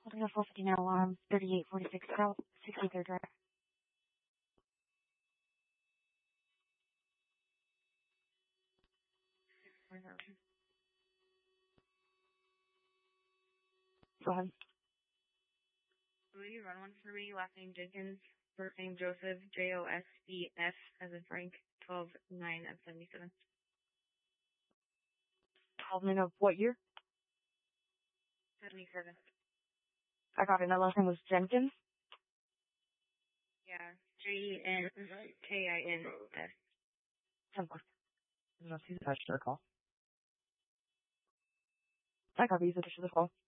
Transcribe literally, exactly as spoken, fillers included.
Holding a four fifty now, um, thirty-eight forty-six South, sixty-third Drive. Go ahead. Will you run one for me? Last name Jenkins, first name Joseph, J O S E F as in Frank, twelve nine of seventy-seven. twelve nine of what year? seventy-seven. I got it. That last name was Jenkins? Yeah, J E N K I N S. ten four. He's attached to the call. I copy. He's attached to the call.